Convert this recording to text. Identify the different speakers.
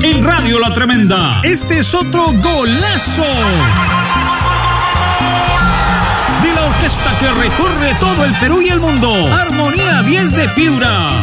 Speaker 1: en Radio La Tremenda. Este es otro golazo de la orquesta que recorre todo el Perú y el mundo. Armonía 10 de Piura.